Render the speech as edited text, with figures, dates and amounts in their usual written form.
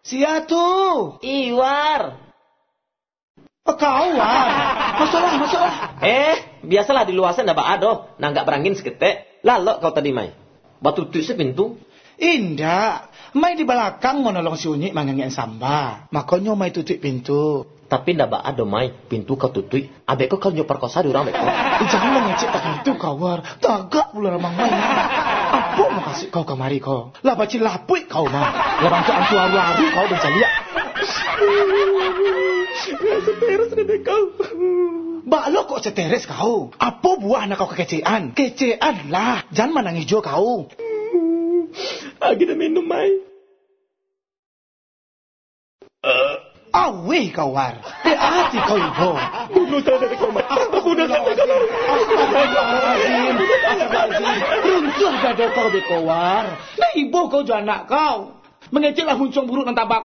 Sia tuh. Iwar. Kau War. Masalah. Biasalah di luasan dah adoh. Nanggak berangin seketek. Lalok kau tadi mai. Batu tutup sepintu. Indah. Mai di belakang menolong si Unyik mangangin samba. Makanya mai tutup pintu. Tapi ndak adoh mai. Pintu kau tutup. Abek kau perkosa di orang abek kau. Jangan mengecek tak itu kau War. Tagak pula ramang mai. Apa mau kasih kau kemari kau? Lah baci lapuk kau mah. Lah bangsa antu hari kau berjaya. Seteres redek kau. Balo kok seteres kau? Apa buah anak kau kekecean? Kecean lah. Jangan menangis jo kau. Lagi dah minum mai. Awih kau War. Hati kau ibu. Bunuh saya dari kau mai. Bunuh saya dari kau. Runtuh gado kau deko War. Nah ibu kau jo anak kau. Mengeceklah muncung buruk nan tabak